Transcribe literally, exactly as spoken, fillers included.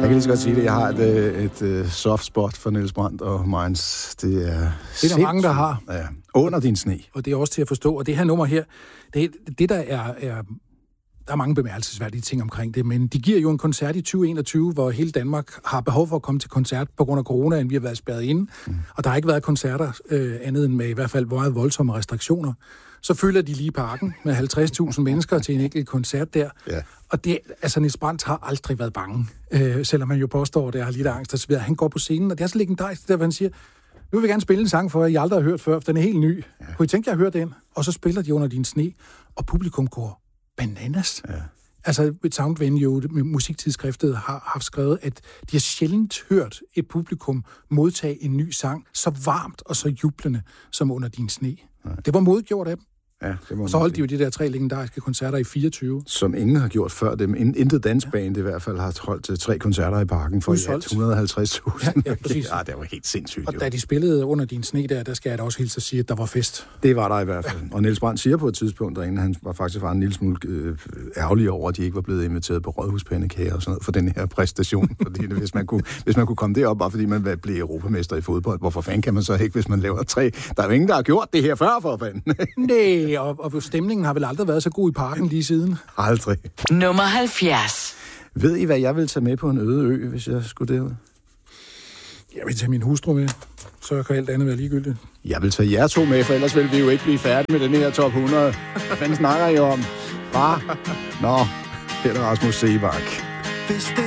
kan lige så godt sige det. Jeg har et, et, et soft spot for Niels Brandt og Mainz. Det er det er der mange, der har. Ja, under din sne. Og det er også til at forstå. Og det her nummer her, det, det der er, er... Der er mange bemærkelsesværdige ting omkring det, men de giver jo en koncert i tyve enogtyve, hvor hele Danmark har behov for at komme til koncert på grund af coronaen. Vi har været spærret inde, mm. og der har ikke været koncerter øh, andet end med i hvert fald meget voldsomme restriktioner. Så fylder de lige parken med halvtreds tusind mennesker til en enkelt koncert der. Ja. Og det, altså Niels Brandt har aldrig været bange, øh, selvom han jo påstår, at det har lidt angst og så videre. Han går på scenen, og det er så legendarisk, der hvor han siger, nu vil jeg gerne spille en sang for jer, I aldrig har hørt før, for den er helt ny. Ja. Kunne I tænke jer at høre den? Og så spiller de Under din sne, og publikum går bananas. Ja. Altså, Sound Venue, musiktidsskriftet, har haft skrevet, at de har sjældent hørt et publikum modtage en ny sang så varmt og så jublende som Under din sne. Ja. Det var modgjort af dem. Ja, det må så holdt de jo de der tre legendariske koncerter i fireogtyve. Som ingen har gjort før dem. Intet dansband ja. i hvert fald har holdt tre koncerter i parken for et hundrede og halvtreds tusind. Ja, ja, præcis. Ja, det var helt sindssygt. Og jo. Da de spillede Under din sne der, der skal jeg da også hilse at sige, at der var fest. Det var der i hvert fald. Og Niels Brandt siger på et tidspunkt derinde, han var faktisk var en lille smule øh, ærgerlig over, at de ikke var blevet inviteret på Rådhuspandekager og sådan noget for den her præstation. Fordi hvis man kunne, hvis man kunne komme derop, bare fordi man blev europamester i fodbold, hvorfor fanden kan man så ikke, hvis man laver tre? Der er jo ingen, der har gjort det her før, for fanden. Nej, og, og stemningen har vel aldrig været så god i parken lige siden. Aldrig. Nummer halvfjerds. Ved I, hvad jeg vil tage med på en øde ø, hvis jeg skulle derud? Jeg vil tage min hustru med, så kan alt andet være ligegyldigt. Jeg vil tage jer to med, for ellers vil vi jo ikke blive færdige med den her top hundrede. Hvad fanden snakker I om? Bare? Nå, Peter Rasmus Seebach.